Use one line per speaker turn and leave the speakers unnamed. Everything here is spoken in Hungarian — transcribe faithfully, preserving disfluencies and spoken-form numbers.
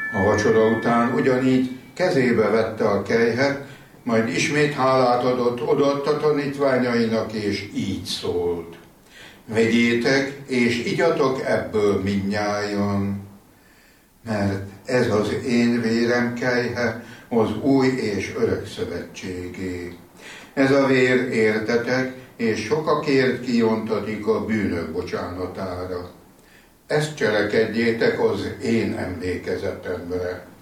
A vacsora után ugyanígy kezébe vette a kelyhet, majd ismét hálát adott, odaadta a tanítványainak, és így szólt: vegyétek, és igyatok ebből mindnyájan, mert ez az én vérem kelyhe, az új és örök szövetségé. Ez a vér értetek, és sokakért kiontatik a bűnök bocsánatára. Ezt cselekedjétek az én emlékezetemre.